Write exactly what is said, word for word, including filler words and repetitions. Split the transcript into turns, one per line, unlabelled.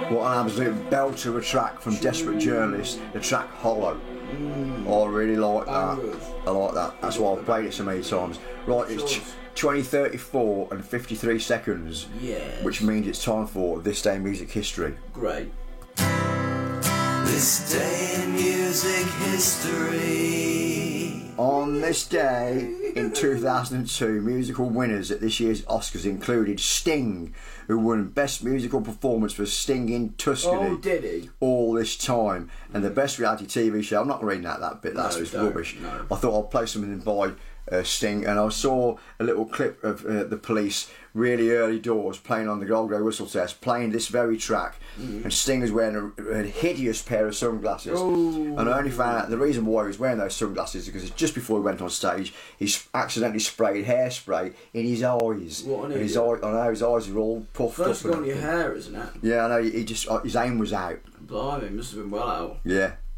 What an absolute belter of a track from Desperate Journalist, the track Hollow.
Mm.
Oh, I really like that.
Bangers.
I like that. That's why I've played it so many times. Right, it's t- twenty thirty-four and fifty-three seconds.
Yes.
Which means it's time for This Day in Music History.
Great.
This day in music history.
On this day in two thousand two, musical winners at this year's Oscars included Sting, who won Best Musical Performance for Sting in Tuscany.
Oh, did he?
All this time. And the Best Reality T V Show, I'm not reading out that bit, that's
No,
just
don't,
rubbish.
no.
I thought I'd play something by uh, Sting, and I saw a little clip of uh, the Police really early doors playing on the Gold Grey Whistle Test, playing this very track, mm. and Sting was wearing a, a hideous pair of sunglasses.
Oh.
And I only found out the reason why he was wearing those sunglasses is because just before he went on stage, he accidentally sprayed hairspray in his eyes.
What an
and his
idiot.
eye, I know his eyes were all puffed
First
up.
got on your hair, isn't it?
Yeah, I know. He just uh, his aim was out.
Blimey, must have been well out.
Yeah,